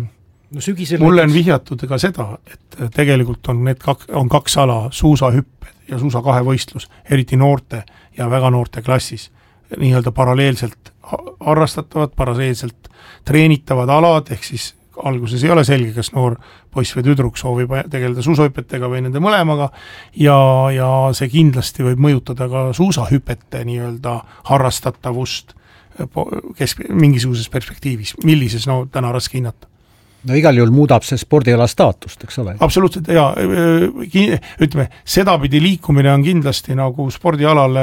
mulle on vihjatud ka seda, et tegelikult on kaks ala, suusahüpped ja suusakahevõistlus, eriti noorte ja väga noorte klassis, nii-öelda paralleelselt harrastatavad, paralleelselt treenitavad alad, ehk siis alguses ei ole selge, kas noor poiss või tüdruk soovib tegeleda suusahüpetega või nende mõlemaga ja see kindlasti võib mõjutada ka suusahüpete nii-öelda harrastatavust mingisuguses perspektiivis, millises täna raske hinnata. No igal juhul muudab see spordiala staatust, eks ole? Absoluutselt, ja ütleme, sedapidi liikumine on kindlasti nagu spordialale,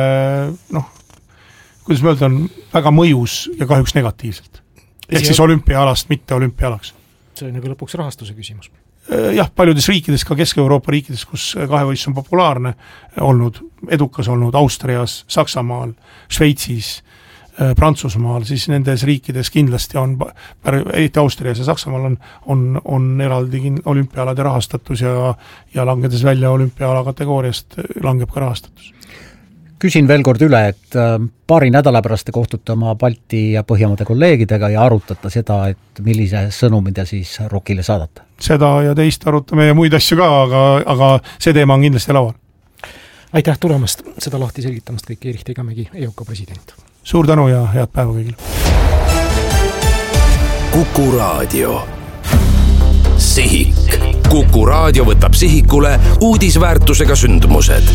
kuidas me öelda, on väga mõjus ja kahjuks negatiivselt. Ehk siis olümpiaalast, mitte olümpiaalaks. See on nagu lõpuks rahastuse küsimus. Jah, paljudes riikides, ka Kesk-Euroopa riikides, kus kahevõistlus on populaarne olnud, edukas olnud Austrias, Saksamaal, Šveitsis, Prantsusmaal, siis nendes riikides kindlasti on, eriti Austrias ja Saksamaal on eraldi olümpiaalade rahastatus ja langedes välja olümpiaala kategooriast langeb ka rahastatus. Küsin veel kord üle, et paari nädala pärast te kohtute oma Balti ja Põhjamaade kolleegidega ja arutate seda, et millise sõnumi te siis Rockile saadate? Seda ja teist arutame ja muid asju ka, aga see teema on kindlasti laual. Aitäh tulemast, seda lahti selgitamast kõik Erich Tegemägi, EOK president. Suur tänu ja head päeva kõigile. Kuku Raadio. Sihik. Kuku Raadio võtab sihikule uudisväärtusega sündmused.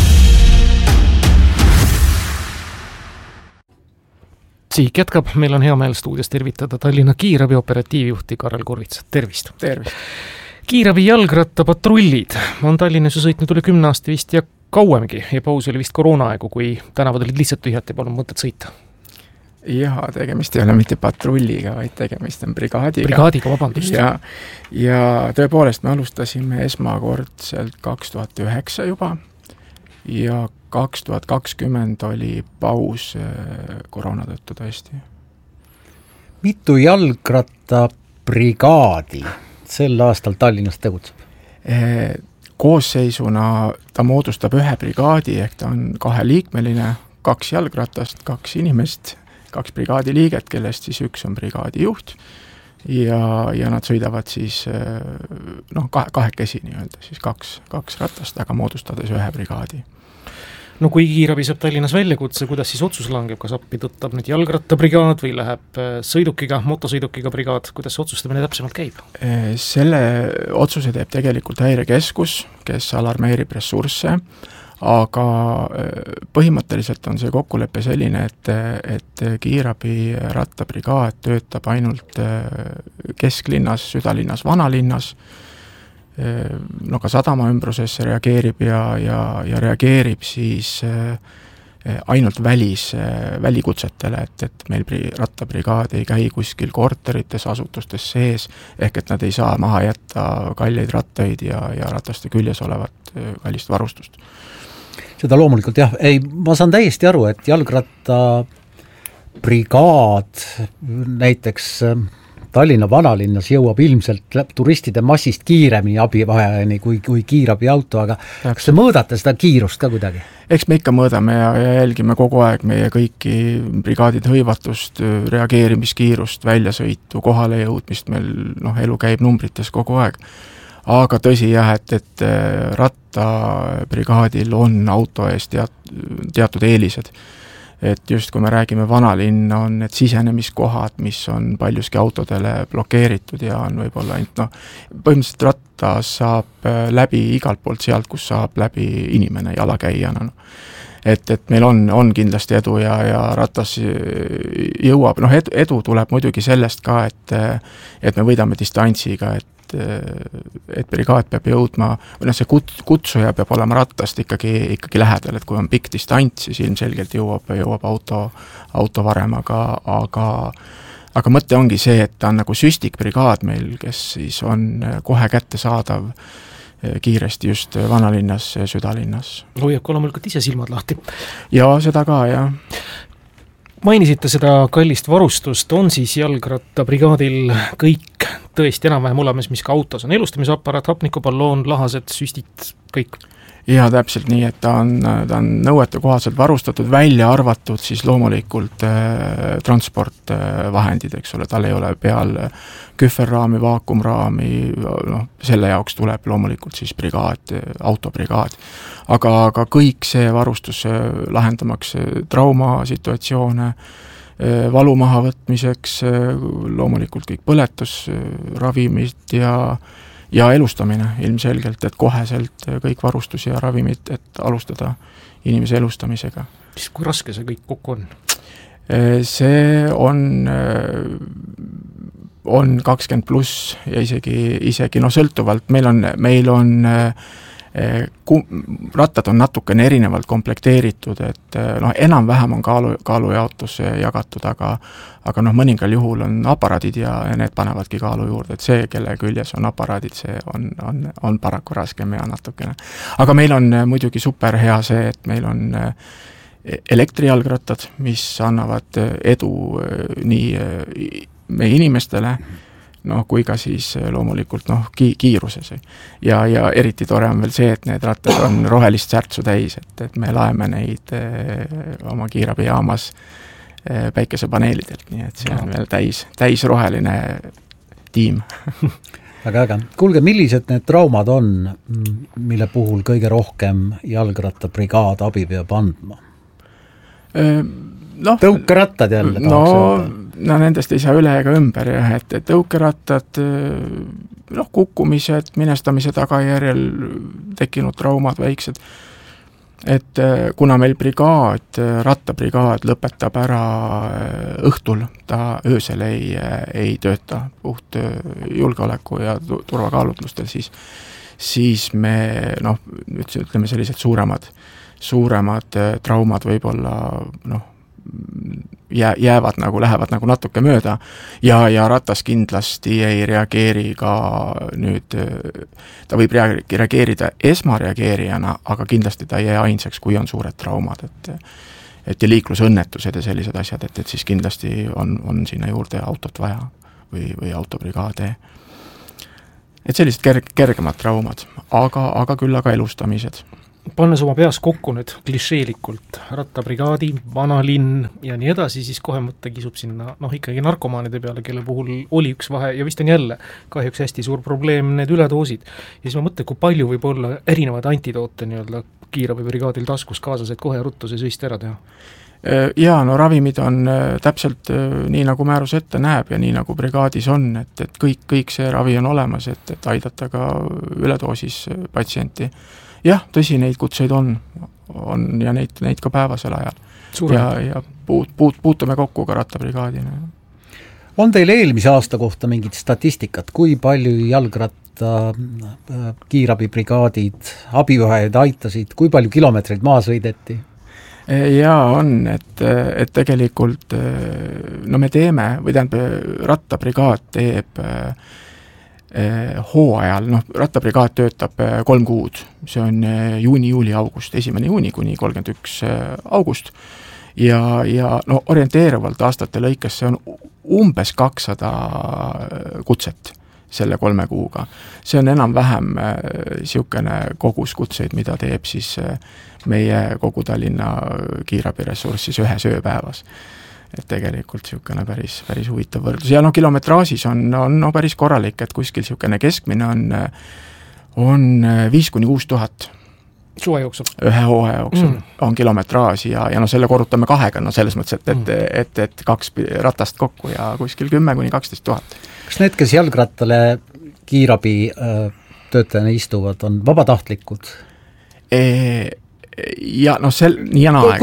Sihik jätkab, meil on hea meel stuudios tervitada Tallinna Kiirabi operatiivjuhti Karel Kurvits. Tervist! Tervist! Kiirabi jalgrattapatrullid on Tallinnas ju sõitnud üle 10 aasta vist ja kauemgi ja paus oli vist koroonaaegu, kui tänavad olid lihtsalt tühjad ja polnud mõtet sõita. Jaa, tegemist ei ole mitte patrulliga, vaid tegemist on brigaadiga. Brigaadiga, vabandust. Ja tõepoolest me alustasime esmakordselt 2009 juba ja 2020 oli paus koroona tõttu tõesti. Mitu jalgrattabrigaadi sel aastal Tallinnas tegutseb? Koosseisuna ta moodustab ühe brigaadi, ehk ta on 2-liikmeline, 2 jalgratast, 2 inimest, 2 brigaadi liiget, kellest siis üks on brigaadi juht ja nad sõidavad siis kahekesi nii-öelda, siis 2 ratast, aga moodustades ühe brigaadi. No kui Kiirabi saab Tallinnas väljakutse, kuidas siis otsus langeb, kas appi tõttab nüüd jalgrattabrigaad või läheb motosõidukiga brigaad, kuidas see otsustamine täpsemalt käib? Selle otsuse teeb tegelikult häirekeskus, kes alarmeerib ressursse, aga põhimõtteliselt on see kokkulepe selline, et kiirabi rattabrigaad töötab ainult kesklinnas, südalinnas, vanalinnas, no ka sadama ümbruses reageerib ja reageerib siis ainult välikutsetele, et meil rattabrigaad ei käi kuskil korterites, asutustes sees, ehk et nad ei saa maha jätta kalleid rattaid ja rataste küljes olevat kallist varustust. Seda loomulikult jah, ma saan täiesti aru, et jalgrattabrigaad näiteks Tallinna vanalinnas jõuab ilmselt turistide massist kiiremini abivajajani kui kiirabiauto, aga kas te mõõdate seda kiirust ka kuidagi? Eks me ikka mõõdame ja jälgime kogu aeg meie kõiki brigaadide hõivatust, reageerimiskiirust, väljasõitu, kohale jõudmist, meil elu käib numbrites kogu aeg. Aga tõsi jah, et rattabrigaadil on auto ees teatud eelised. Et just kui me räägime vanalinn, on need sisenemiskohad, mis on paljuski autodele blokeeritud ja on võib-olla põhimõtteliselt rattas saab läbi igalt poolt sealt, kus saab läbi inimene jalakäijana. Et meil on kindlasti edu ja ratas jõuab, edu tuleb muidugi sellest ka, et me võidame distantsiga, et brigaad peab jõudma, või see kutsuja peab olema rattast ikkagi lähedal, et kui on pikk distants, siis ilmselgelt jõuab auto varem, aga mõte ongi see, et ta on nagu süstikbrigaad meil, kes siis on kohe kättesaadav kiiresti just vanalinnas, südalinnas. Hoiab ka loomulikult ise silmad lahti. Ja seda ka, jah. Mainisite seda kallist varustust, on siis jalgrattabrigaadil kõik tõesti enam-vähem olemas, mis ka autos on, elustamisaparaat, hapnikuballoon, lahased, süstid, kõik? Ja täpselt nii, et ta on nõuete kohaselt varustatud, välja arvatud siis loomulikult transportvahendid, eks ole, tal ei ole peal kühverraami, vaakumraami, selle jaoks tuleb loomulikult siis brigaad, autobrigaad. Aga kõik see varustus lahendamaks traumasituatsioone, valu mahavõtmiseks, loomulikult kõik põletus, ravimid ja elustamine ilmselgelt, et koheselt kõik varustus ja ravimid, et alustada inimese elustamisega. Kui raske see kõik kokku on? See on 20 pluss ja isegi sõltuvalt, meil on rattad on natukene erinevalt komplekteeritud, et enam-vähem on kaalujaotus jagatud, aga mõningal juhul on aparaadid ja need panevadki kaalu juurde, et see, kelle küljes on aparaadid, see on paraku raskem ja natukene. Aga meil on muidugi super hea see, et meil on elektrijalgrattad, mis annavad edu nii meie inimestele, kui ka siis loomulikult kiiruses. Ja eriti tore on veel see, et need rattad on rohelist särtsu täis, et me laeme neid oma kiirabijaamas päikesepaneelidelt, nii et see on veel täis roheline tiim. Väga äge. Kuulge, millised need traumad on, mille puhul kõige rohkem jalgrattabrigaad abi peab andma? Tõukerattad jälle tahaks öelda. No nendest ei saa üle ega ümber, jah, et tõukerattad, kukkumised, minestamise tagajärjel tekkinud traumad väiksed, et kuna meil rattabrigaad lõpetab ära õhtul, ta öösel ei tööta puht julgeoleku ja turvakaalutlustel, siis me, ütleme sellised suuremad traumad võib-olla, jäävad lähevad natuke mööda ja ratas kindlasti ei reageeri ka nüüd, ta võib reageerida esmareageerijana, aga kindlasti ta ei jää ainsaks, kui on suured traumad, et ja liiklusõnnetused ja sellised asjad, et siis kindlasti on sinna juurde autot vaja või autobrigaade. Et sellised kergemad traumad, aga küll aga elustamised. Pannes oma peas kokku nüüd klišeelikult rattabrigaadi, vanalinn ja nii edasi, siis kohe mõtte kisub sinna ikkagi narkomaanide peale, kelle puhul oli üks vahe ja vist on jälle kahjuks hästi suur probleem need üledoosid. Ja siis ma mõtlen, kui palju võib olla erinevaid antidoote kiirabibrigaadil taskus kaasas, et kohe ruttu see süist ära teha? Ja ravimid on täpselt nii, nagu määrus ette näeb ja nii, nagu brigaadis on, et kõik see ravi on olemas, et aidata ka üledoosis patsienti. jah, tõsi, neid kutseid on ja neid ka päevasel ajal. Ja puutume kokku ka rattabrigaadina. On teil eelmise aasta kohta mingit statistikat, kui palju jalgratta kiirabibrigaadid abivajajaid aitasid, kui palju kilomeetreid maa sõideti? Jaa, on, et tegelikult me teeme, või tähendab, rattabrigaad teeb hooajal, rattabrigaad töötab 3 kuud, see on juuni, juuli, august, 1. juuni kuni 31. august ja orienteeruvalt aastate lõikes see on umbes 200 kutset selle 3 kuuga. See on enam-vähem siukene kogus kutseid, mida teeb siis meie kogu Tallinna kiirabiressurss siis 1 ööpäevas. Et tegelikult siukene päris huvitav võrdlus. Ja kilometraasis on päris korralik, et kuskil siukene keskmine on 5-6 tuhat. Suve jooksul? Ühe hooaja jooksul on kilometraas ja selle korrutame 2, selles mõttes, et 2 ratast kokku ja kuskil 10-12 tuhat. Kas need, kes jalgrattale kiirabi töötajana istuvad, on vabatahtlikud? Ja nii ja naa,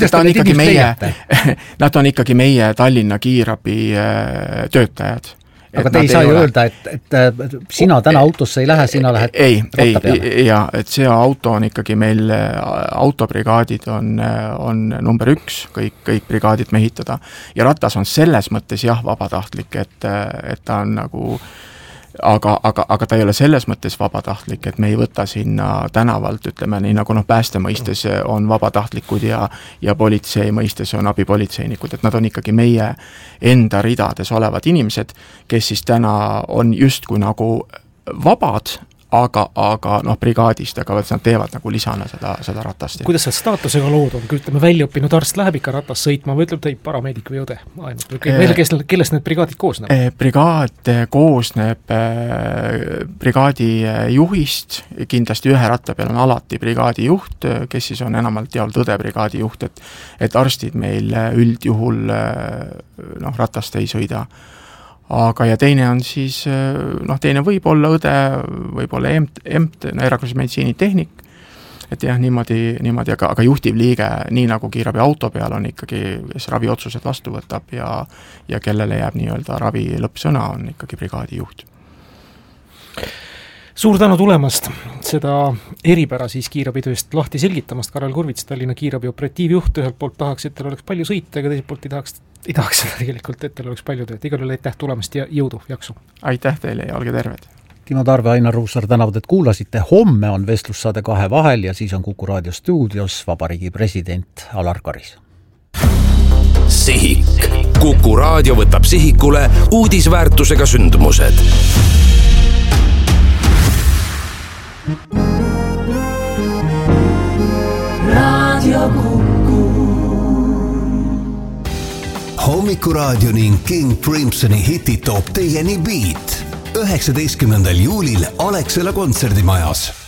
nad on ikkagi meie Tallinna kiirabi töötajad. Aga te ei saa ju öelda, et sina täna autosse ei lähe, sina lähed ratta peale. Ja, et see auto on ikkagi meil, autobrigaadid on number 1, kõik brigaadid mehitada. Ja ratas on selles mõttes vabatahtlik, et ta on nagu aga ta ei ole selles mõttes vabatahtlik, et me ei võta sinna tänavalt, ütleme nii nagu pääste mõistes on vabatahtlikud ja politsei mõistes on abipolitseinikud, et nad on ikkagi meie enda ridades olevad inimesed, kes siis täna on justkui nagu vabad, aga brigaadist, aga nad teevad nagu lisana seda ratast. Kuidas see staatusega lood on? Kui ütleme, väljaõppinud arst läheb ikka ratast sõitma või ütleb teid parameedik või õde? Kellest need brigaadid koosneb? Brigaad koosneb brigaadi juhist, kindlasti 1 ratta peal on alati brigaadi juht, kes siis on enamalt jaolt õde brigaadi juht, et arstid meil üldjuhul ratast ei sõida. Aga ja teine on siis, teine võib olla õde, võib olla erakorralise meditsiini tehnik, et jah, niimoodi, aga juhtivliige, nii nagu kiirabi auto peal on ikkagi, kes raviotsused vastu võtab ja kellele jääb nii-öelda ravi lõppsõna, on ikkagi brigaadi juht. Suur tänu tulemast seda eripära siis kiirabitööst lahti selgitamast, Karel Kurvits, Tallinna kiirabi operatiivjuht, ühelt poolt tahaks, et teil oleks palju sõita, aga teiselt poolt ei tahaks seda tegelikult, et teil oleks palju tööd. Igal juhul aitäh tulemast ja jõudu, jaksu! Aitäh teile ja olge terved! Timo Tarve, Ainar Ruussaar tänavad, et kuulasite. Homme on vestlussaade 2 vahel ja siis on Kuku raadio stuudios Vabariigi president Alar Karis. Sihik. Kuku raadio võtab sihikule uudisväärtusega sündmused. Radio Kuku. Hommikuraadio ning King Crimsoni hitid toob teieni Beat 19. juulil Alexela kontserdimajas.